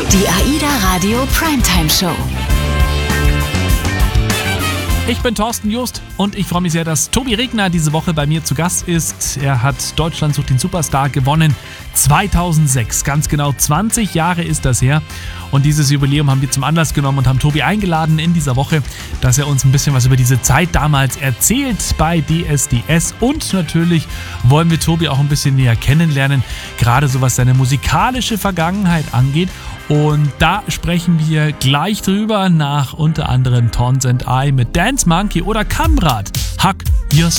Die AIDA Radio Primetime Show. Ich bin Thorsten Just und ich freue mich sehr, dass Tobi Regner diese Woche bei mir zu Gast ist. Er hat Deutschland sucht den Superstar gewonnen 2006. Ganz genau 20 Jahre ist das her. Und dieses Jubiläum haben wir zum Anlass genommen und haben Tobi eingeladen in dieser Woche, dass er uns ein bisschen was über diese Zeit damals erzählt bei DSDS. Und natürlich wollen wir Tobi auch ein bisschen näher kennenlernen, gerade so was seine musikalische Vergangenheit angeht. Und da sprechen wir gleich drüber nach unter anderem Tones and I mit Dance Monkey oder Kamrat. Hug Your